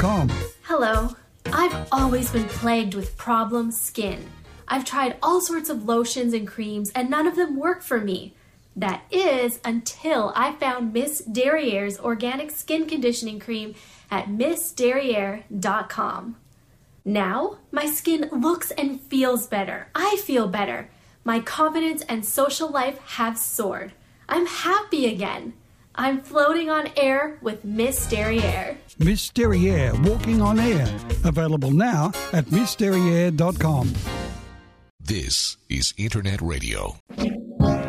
MissDerriere.com. Hello. I've always been plagued with problem skin. I've tried all sorts of lotions and creams, and none of them work for me. That is, until I found Miss Derriere's organic skin conditioning cream at MissDerriere.com. Now, my skin looks and feels better. I feel better. My confidence and social life have soared. I'm happy again. I'm floating on air with Miss Derriere. Miss Derriere, walking on air. Available now at MissDerriere.com. This is Internet Radio.